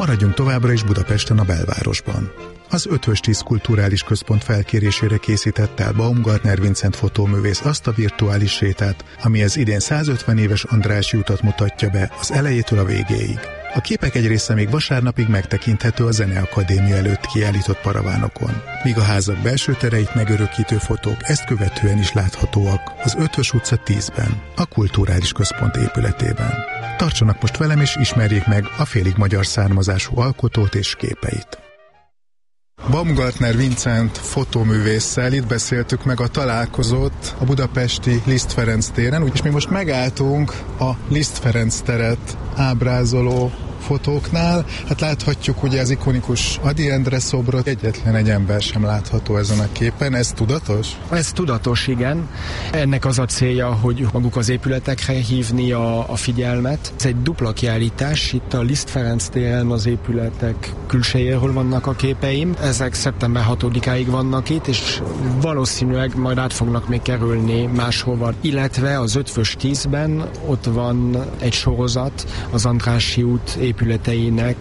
Maradjunk továbbra is Budapesten, a belvárosban. Az Eötvös Tiszt Kulturális Központ felkérésére készítette el Baumgartner Vincent fotóművész azt a virtuális sétát, ami az idén 150 éves Andrássy utat mutatja be az elejétől a végéig. A képek egy része még vasárnapig megtekinthető a Zeneakadémia előtt kiállított paravánokon, míg a házak belső tereit megörökítő fotók ezt követően is láthatóak az Eötvös utca 10-ben, a Kulturális Központ épületében. Tartsanak most velem és ismerjék meg a félig magyar származású alkotót és képeit. Baumgartner Vincent fotóművésszel itt beszéltük meg a találkozót a budapesti Liszt Ferenc téren, úgyis mi most megálltunk a Liszt Ferenc teret ábrázoló fotóknál. Hát láthatjuk ugye az ikonikus Ady Endre szobrot, egyetlen egy ember sem látható ezen a képen. Ez tudatos? Ez tudatos, igen. Ennek az a célja, hogy maguk az épületekre hívni a figyelmet. Ez egy dupla kiállítás, itt a Liszt Ferenc téren az épületek külsejéről vannak a képeim. Ezek szeptember 6-áig vannak itt, és valószínűleg majd át fognak még kerülni máshova. Illetve az Eötvös 10-ben ott van egy sorozat, az Andrássy út épületeinek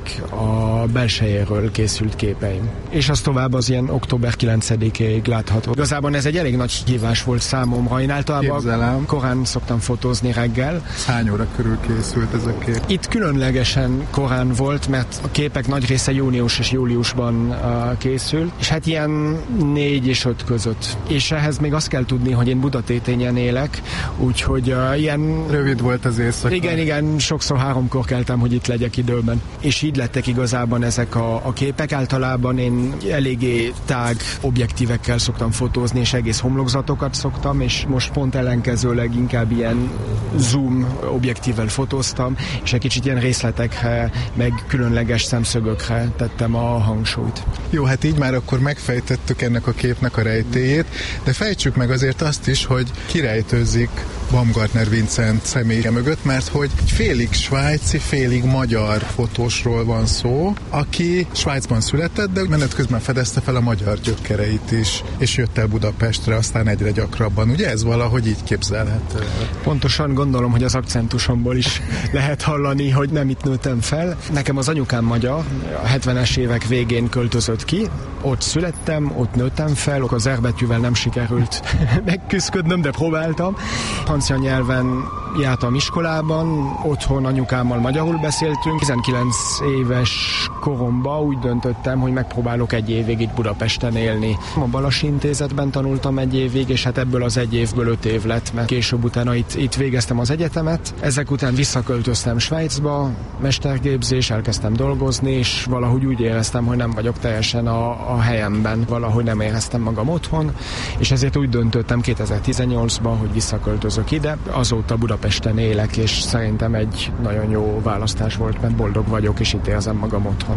a belsejéről készült képeim. És az tovább az ilyen október 9-ig látható. Igazából ez egy elég nagy hívás volt számomra. Én általában korán szoktam fotózni reggel. Hány óra körül készült ez a kép? Itt különlegesen korán volt, mert a képek nagy része június és júliusban készült, és hát ilyen 4 és 5 között. És ehhez még azt kell tudni, hogy én Budatétényen élek, úgyhogy ilyen... Rövid volt az éjszaka. Igen, sokszor 3-kor keltem, hogy itt legyek időben. És így lettek igazában ezek a képek. Általában én eléggé tág objektívekkel szoktam fotózni, és egész homlokzatokat szoktam, és most pont ellenkezőleg inkább ilyen zoom objektívvel fotóztam, és egy kicsit ilyen részletekre, meg különleges szemszögökre tettem a hangsúlyt. Jó, hát így már akkor megfejtettük ennek a képnek a rejtélyét, de fejtsük meg azért azt is, hogy kirejtőzik Baumgartner Vincent személye mögött, mert hogy egy félig svájci, félig magyar fotósról van szó, aki Svájcban született, de menet közben fedezte fel a magyar gyökereit is, és jött el Budapestre, aztán egyre gyakrabban. Ugye ez valahogy így képzelhető? Pontosan gondolom, hogy az akcentusomból is lehet hallani, hogy nem itt nőttem fel. Nekem az anyukám magyar, a 70-es évek végén költözött ki, ott születtem, ott nőttem fel, az R-betűvel nem sikerült megküszködnöm, de próbáltam. Francia nyelven jártam iskolában, otthon anyukámmal magyarul beszéltünk. 19 éves koromban úgy döntöttem, hogy megpróbálok egy évig itt Budapesten élni. A Balassi Intézetben tanultam egy évig, és hát ebből az egy évből 5 év lett, mert később utána itt végeztem az egyetemet. Ezek után visszaköltöztem Svájcba, mestergépzés, elkezdtem dolgozni, és valahogy úgy éreztem, hogy nem vagyok teljesen a helyemben, valahogy nem éreztem magam otthon, és ezért úgy döntöttem 2018-ban, hogy visszaköltözök ide. Azóta Budapesten élek, és szerintem egy nagyon jó választás volt, mert boldog vagyok, és itt érzem magam otthon.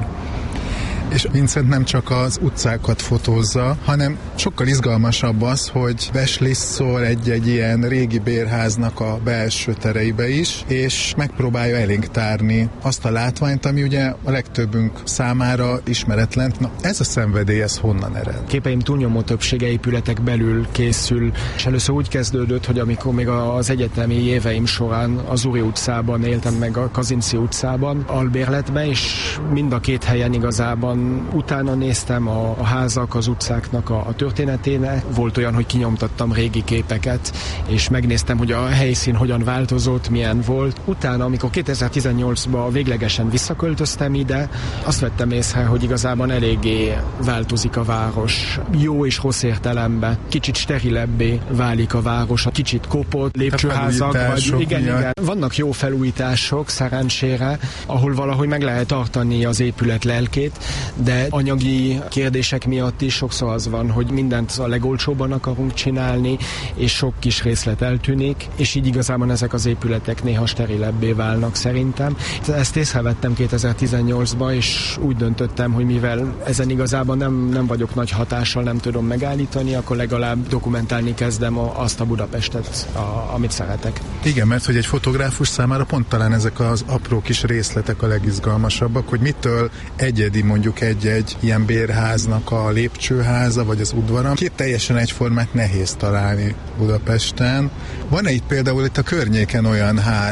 És Vincent nem csak az utcákat fotózza, hanem sokkal izgalmasabb az, hogy beslisszol egy ilyen régi bérháznak a belső tereibe is, és megpróbálja elénk tárni azt a látványt, ami ugye a legtöbbünk számára ismeretlen. Na, ez a szenvedély, ez honnan ered? Képeim túlnyomó többsége épületek belül készül, és először úgy kezdődött, hogy amikor még az egyetemi éveim során az Uri utcában éltem, meg a Kazinczy utcában, albérletben, és mind a két helyen igazában utána néztem a házak, az utcáknak a történetének. Volt olyan, hogy kinyomtattam régi képeket, és megnéztem, hogy a helyszín hogyan változott, milyen volt. Utána, amikor 2018-ban véglegesen visszaköltöztem ide, azt vettem észre, hogy igazából eléggé változik a város. Jó és rossz értelemben. Kicsit sterilebbé válik a város, a kicsit kopott lépcsőházak. Igen. Vannak jó felújítások, szerencsére, ahol valahogy meg lehet tartani az épület lelkét, de anyagi kérdések miatt is sokszor az van, hogy mindent a legolcsóbban akarunk csinálni, és sok kis részlet eltűnik, és így igazából ezek az épületek néha sterilebbé válnak szerintem. Ezt észrevettem 2018-ban, és úgy döntöttem, hogy mivel ezen igazából nem vagyok nagy hatással, nem tudom megállítani, akkor legalább dokumentálni kezdem azt a Budapestet, amit szeretek. Igen, mert hogy egy fotográfus számára pont talán ezek az apró kis részletek a legizgalmasabbak, hogy mitől egyedi mondjuk egy ilyen bérháznak a lépcsőháza, vagy az udvara. Két teljesen egyformát nehéz találni Budapesten. Van-e itt például itt a környéken olyan ház,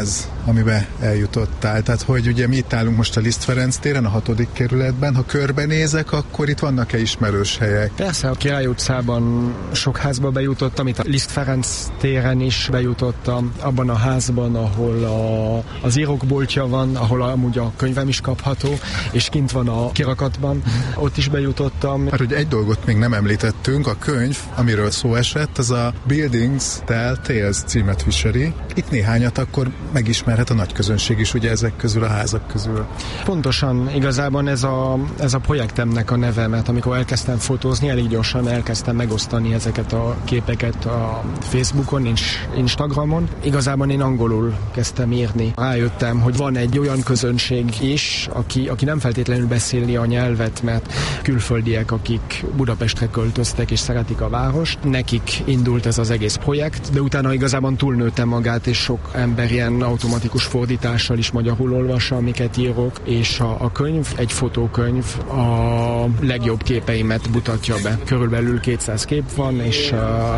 amiben eljutottál. Tehát, hogy ugye mi itt állunk most a Liszt Ferenc téren, a 6. kerületben, ha körbenézek, akkor itt vannak-e ismerős helyek? Persze, a Király utcában sok házba bejutottam, itt a Liszt Ferenc téren is bejutottam, abban a házban, ahol az írókboltja van, ahol amúgy a könyvem is kapható, és kint van a kirakatban, ott is bejutottam. Mert hogy egy dolgot még nem említettünk, a könyv, amiről szó esett, az a Buildings Tell Tales címet viseli. Itt néhányat akkor megismerhet a nagy közönség is, ugye ezek közül, a házak közül. Pontosan, igazából ez a projektemnek a neve, mert amikor elkezdtem fotózni, elég gyorsan elkezdtem megosztani ezeket a képeket a Facebookon és Instagramon. Igazából én angolul kezdtem írni. Rájöttem, hogy van egy olyan közönség is, aki nem feltétlenül beszéli a nyelvet, mert külföldiek, akik Budapestre költöztek és szeretik a várost. Nekik indult ez az egész projekt, de utána igazából túlnőtte magát, és sok ember ilyen automatikus fordítással is magyarul olvassa, amiket írok, és a könyv, egy fotókönyv a legjobb képeimet mutatja be. Körülbelül 200 kép van, és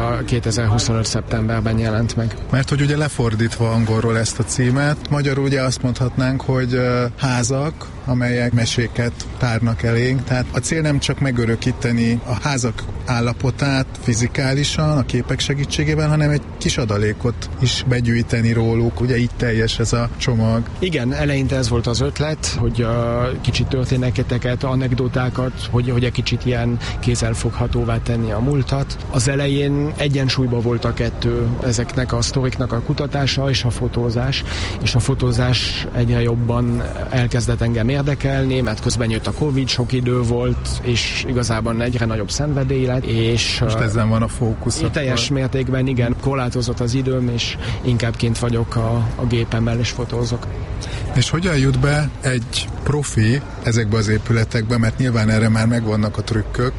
2025. szeptemberben jelent meg. Mert hogy ugye lefordítva angolról ezt a címet, magyarul ugye azt mondhatnánk, hogy házak, amelyek meséket tárnak elénk. Tehát a cél nem csak megörökíteni a házak állapotát fizikálisan, a képek segítségével, hanem egy kis adalékot is begyűjteni róluk. Ugye így teljes ez a csomag. Igen, eleinte ez volt az ötlet, hogy kicsit történeteket, anekdotákat, hogy egy kicsit ilyen kézzelfoghatóvá tenni a múltat. Az elején egyensúlyban volt a kettő, ezeknek a sztoriknak a kutatása és a fotózás, és a fotózás egyre jobban elkezdett engem érdekelni, mert közben jött a Covid, sok idő volt, és igazából egyre nagyobb szenvedély lett, és most ezen van a fókusz. Teljes mértékben, igen, korlátozott az időm, és inkább kint vagyok a gépemmel, és fotózok. És hogyan jut be egy profi ezekbe az épületekbe, mert nyilván erre már megvannak a trükkök.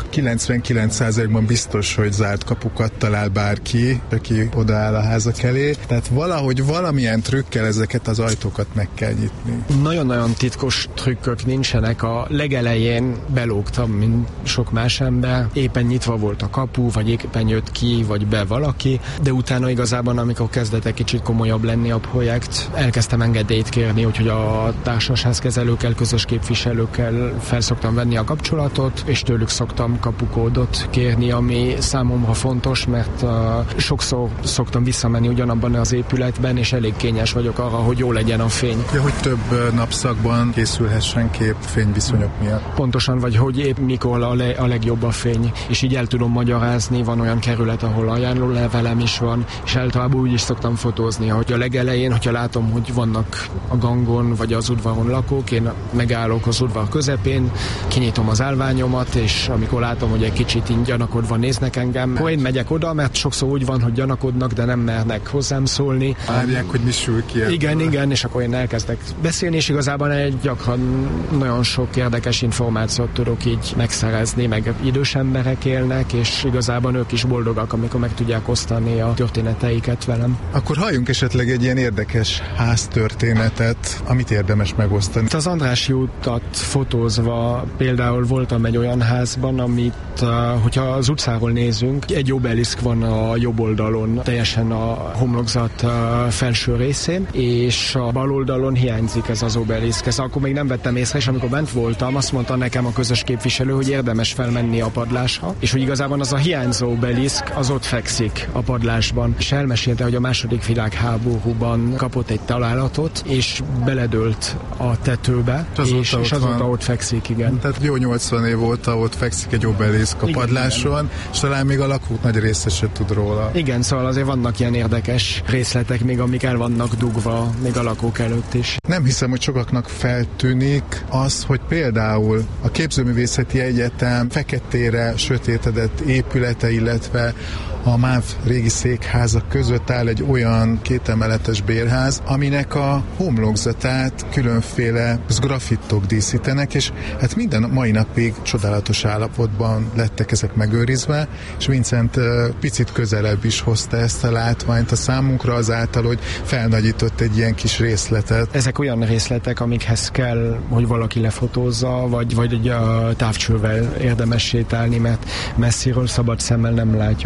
99%-ban biztos, hogy zárt kapukat talál bárki, aki odaáll a házak elé. Tehát valahogy valamilyen trükkel ezeket az ajtókat meg kell nyitni. Nagyon-nagyon titkos trükkök nincsenek. A legelején belógtam, mint sok más ember. Éppen nyitva volt a kapu, vagy éppen jött ki, vagy be valaki, de utána igazából, amikor kezdett egy kicsit komolyabb lenni a projekt, elkezdtem engedélyt kérni, úgyhogy a társasházkezelőkkel, közös képviselőkkel felszoktam venni a kapcsolatot, és tőlük szoktam kapukódot kérni, ami számomra fontos, mert sokszor szoktam visszamenni ugyanabban az épületben, és elég kényes vagyok arra, hogy jó legyen a fény. Ja, hogy több napszakban készülhessen kép fényviszonyok miatt. Pontosan, vagy hogy épp mikor a legjobb a fény, és így el tudom magyarázni, van olyan kerület, ahol ajánlólevelem is van, és általában úgy is szoktam fotózni, hogy a legelején, hogyha látom, hogy vannak a gangon, vagy az udvaron lakók, én megállok az udvar közepén, kinyitom az állványomat, és amikor látom, hogy egy kicsit így gyanakodva néznek engem, akkor én megyek oda, mert sokszor úgy van, hogy gyanakodnak, de nem mernek hozzám szólni. Várják, hogy mi sül ki. Igen, és akkor én elkezdek beszélni, és igazából gyakran nagyon sok érdekes információt tudok így megszerezni, meg idős emberek élnek, és igazából ők is boldogak, amikor meg tudják osztani a történeteiket velem. Akkor halljunk esetleg egy ilyen érdekes háztörténetet, amit érdemes megosztani. Az Andrássy utat fotózva például voltam egy olyan házban, amit, hogyha az utcáról nézünk, egy obeliszk van a jobb oldalon, teljesen a homlokzat felső részén, és a bal oldalon hiányzik ez az obeliszk. Ezt akkor még nem vettem észre, és amikor bent voltam, azt mondta nekem a közös képviselő, hogy érdemes felmenni a padlásra, és hogy igazából az a hiányzó obeliszk az ott fekszik a padlásban. És elmesélte, hogy a II. Világháborúban kapott egy találatot, és beledőlt a tetőbe, és azóta ott fekszik, igen. Tehát jó 80 év óta ott fekszik egy obeliszk a padláson, igen. És talán még a lakók nagy része se tud róla. Igen, szóval azért vannak ilyen érdekes részletek még, amik el vannak dugva még a lakók előtt is. Nem hiszem, hogy sokaknak feltűnik az, hogy például a Képzőművészeti Egyetem feketére sötétedett épülete, illetve a MÁV régi székházak között áll egy olyan kétemeletes bérház, aminek a homlokzatát különféle grafittok díszítenek, és hát minden mai napig csodálatos állapotban lettek ezek megőrizve, és Vincent picit közelebb is hozta ezt a látványt a számunkra azáltal, hogy felnagyított egy ilyen kis részletet. Ezek olyan részletek, amikhez kell, hogy valaki lefotózza, vagy egy távcsővel érdemes sétálni, mert messziről szabad szemmel nem látjuk őket.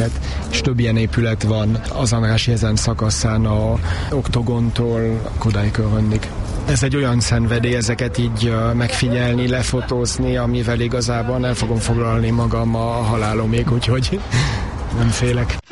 épületet, és több ilyen épület van az Andrássy ezen szakaszán a Oktogontól Kodály-Köröndig. Ez egy olyan szenvedély, ezeket így megfigyelni, lefotózni, amivel igazából el fogom foglalni magam a halálomig, úgyhogy nem félek.